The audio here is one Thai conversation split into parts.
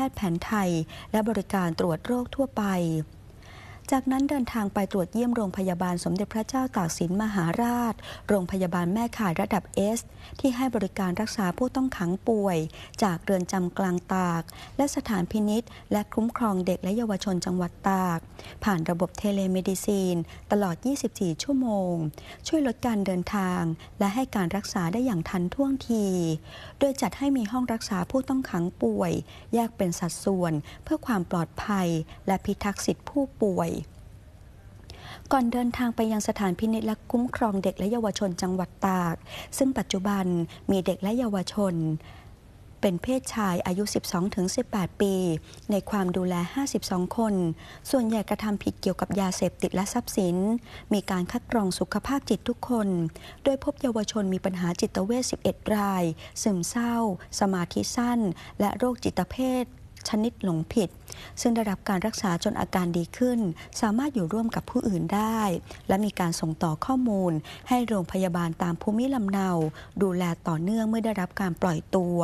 ทย์แผนไทยและบริการตรวจโรคทั่วไปจากนั้นเดินทางไปตรวจเยี่ยมโรงพยาบาลสมเด็จพระเจ้าตากสินมหาราชโรงพยาบาลแม่ข่ายระดับ S ที่ให้บริการรักษาผู้ต้องขังป่วยจากเรือนจำกลางตากและสถานพินิจและคุ้มครองเด็กและเยาวชนจังหวัดตากผ่านระบบเทเลเมดิซีนตลอด 24 ชั่วโมงช่วยลดการเดินทางและให้การรักษาได้อย่างทันท่วงทีโดยจัดให้มีห้องรักษาผู้ต้องขังป่วยแยกเป็นสัดส่วนเพื่อความปลอดภัยและพิทักษ์สิทธิผู้ป่วยก่อนเดินทางไปยังสถานพินิจและคุ้มครองเด็กและเยาวชนจังหวัดตากซึ่งปัจจุบันมีเด็กและเยาวชนเป็นเพศชายอายุ 12-18 ปีในความดูแล 52 คนส่วนใหญ่กระทำผิดเกี่ยวกับยาเสพติดและทรัพย์สินมีการคัดกรองสุขภาพจิตทุกคนโดยพบเยาวชนมีปัญหาจิตเวช 11 รายซึมเศร้าสมาธิสั้นและโรคจิตเภทชนิดหลงผิดซึ่งได้รับการรักษาจนอาการดีขึ้นสามารถอยู่ร่วมกับผู้อื่นได้และมีการส่งต่อข้อมูลให้โรงพยาบาลตามภูมิลำเนาดูแลต่อเนื่องเมื่อได้รับการปล่อยตัว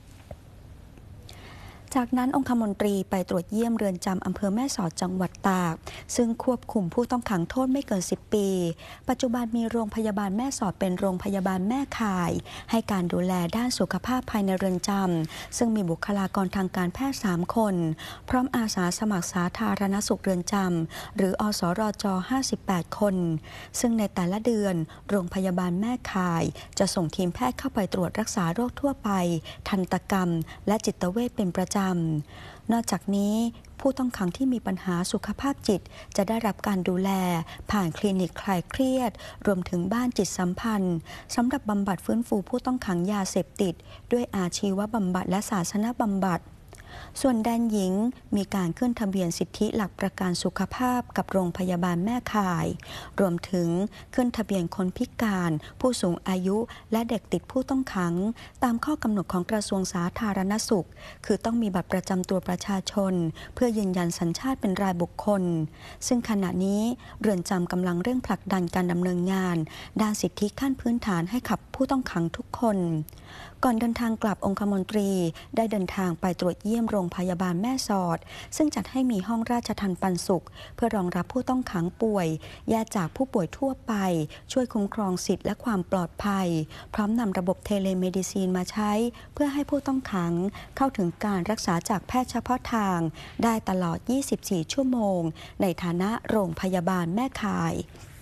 จากนั้นองคมนตรีไปตรวจเยี่ยมเรือนจำอำเภอแม่สอดจังหวัดตากซึ่งควบคุมผู้ต้องขังโทษไม่เกิน 10 ปีปัจจุบันมีโรงพยาบาลแม่สอดเป็นโรงพยาบาลแม่ข่ายให้การดูแลด้านสุขภาพภายในเรือนจำซึ่งมีบุคลากรทางการแพทย์ 3 คนพร้อมอาสาสมัครสาธารณสุขเรือนจำหรืออสรจ58 คนซึ่งในแต่ละเดือนโรงพยาบาลแม่ข่ายจะส่งทีมแพทย์เข้าไปตรวจรักษาโรคทั่วไปทันตกรรมและจิตเวชเป็นประจำนอกจากนี้ผู้ต้องขังที่มีปัญหาสุขภาพจิตจะได้รับการดูแลผ่านคลินิกคลายเครียดรวมถึงบ้านจิตสัมพันธ์สำหรับบำบัดฟื้นฟูผู้ต้องขังยาเสพติดด้วยอาชีวบำบัดและศาสนบำบัดส่วนแดนหญิงมีการขึ้นทะเบียนสิทธิหลักประกันสุขภาพกับโรงพยาบาลแม่ข่ายรวมถึงขึ้นทะเบียนคนพิการผู้สูงอายุและเด็กติดผู้ต้องขังตามข้อกำหนดของกระทรวงสาธารณสุขคือต้องมีบัตรประจำตัวประชาชนเพื่อยืนยันสัญชาติเป็นรายบุคคลซึ่งขณะนี้เรือนจำกำลังเร่งผลักดันการดำเนินงานด้านสิทธิขั้นพื้นฐานให้กับผู้ต้องขังทุกคนก่อนเดินทางกลับองคมนตรีได้เดินทางไปตรวจเยี่ยมโรงพยาบาลแม่สอดซึ่งจัดให้มีห้องราชทัณฑ์ปันสุขเพื่อรองรับผู้ต้องขังป่วยแยกจากผู้ป่วยทั่วไปช่วยคุ้มครองสิทธิและความปลอดภัยพร้อมนำระบบเทเลเมดิซีนมาใช้เพื่อให้ผู้ต้องขังเข้าถึงการรักษาจากแพทย์เฉพาะทางได้ตลอด 24 ชั่วโมงในฐานะโรงพยาบาลแม่ข่าย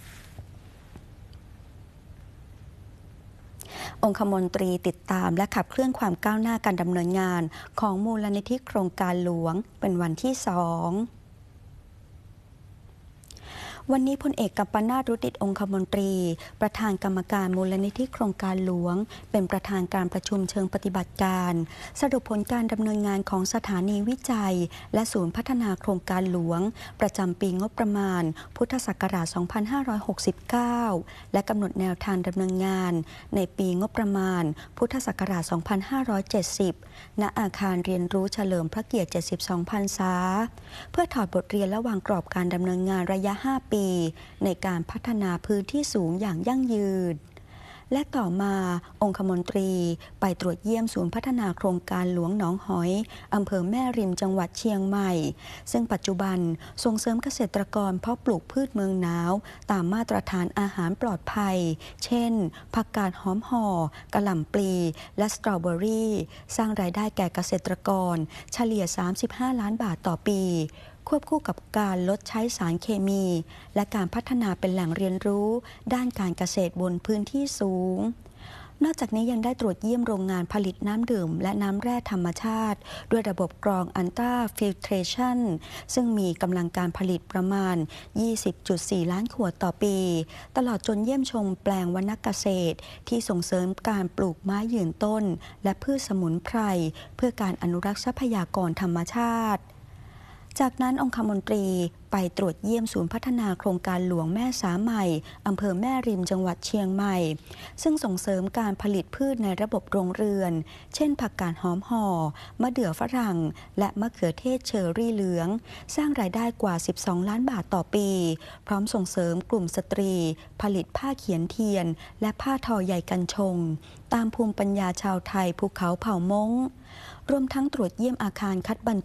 องคมนตรีติดตามและขับเคลื่อนความก้าวหน้าการดำเนินงานของมูลนิธิโครงการหลวงเป็นวันที่ 2วันนี้พลเอกกัปปนาถ รุจิตองคมนตรีประธานกรรมการมูลนิธิโครงการหลวงเป็นประธานการประชุมเชิงปฏิบัติการสรุปผลการดำเนินงานของสถานีวิจัยและศูนย์พัฒนาโครงการหลวงประจำปีงบประมาณพุทธศักราช 2569 และกำหนดแนวทางดำเนินงานในปีงบประมาณพุทธศักราช 2570 ณ อาคารเรียนรู้เฉลิมพระเกียรติ 72 พรรษาเพื่อถอดบทเรียนและวางกรอบการดำเนินงานระยะ 5 ปีในการพัฒนาพื้นที่สูงอย่างยั่งยืนและต่อมาองคมนตรีไปตรวจเยี่ยมศูนย์พัฒนาโครงการหลวงหนองหอยอำเภอแม่ริมจังหวัดเชียงใหม่ซึ่งปัจจุบันส่งเสริมเกษตรกรเพาะปลูกพืชเมืองหนาวตามมาตรฐานอาหารปลอดภัยเช่นผักกาดหอมห่อกะหล่ำปลีและสตรอเบอรี่สร้างรายได้แก่เกษตรกรเฉลี่ย 35 ล้านบาทต่อปีควบคู่กับการลดใช้สารเคมีและการพัฒนาเป็นแหล่งเรียนรู้ด้านการเกษตรบนพื้นที่สูงนอกจากนี้ยังได้ตรวจเยี่ยมโรงงานผลิตน้ำดื่มและน้ำแร่ธรรมชาติด้วยระบบกรองอัลตราฟิลเทรชันซึ่งมีกำลังการผลิตประมาณ 20.4 ล้านขวดต่อปีตลอดจนเยี่ยมชมแปลงวรรณเกษตรที่ส่งเสริมการปลูกไม้ยืนต้นและพืชสมุนไพรเพื่อการอนุรักษ์ทรัพยากรธรรมชาติจากนั้นองคมนตรีไปตรวจเยี่ยมศูนย์พัฒนาโครงการหลวงแม่สาใหม่อำเภอแม่ริมจังหวัดเชียงใหม่ซึ่งส่งเสริมการผลิตพืชในระบบโรงเรือนเช่นผักกาดหอมห่อมะเดื่อฝรั่งและมะเขือเทศเชอรี่เหลืองสร้างรายได้กว่า 12 ล้านบาทต่อปีพร้อมส่งเสริมกลุ่มสตรีผลิตผ้าเขียนเทียนและผ้าทอใยกันชงตามภูมิปัญญาชาวไทยภูเขาเผ่าม้งรวมทั้งตรวจเยี่ยมอาคารคัดบรร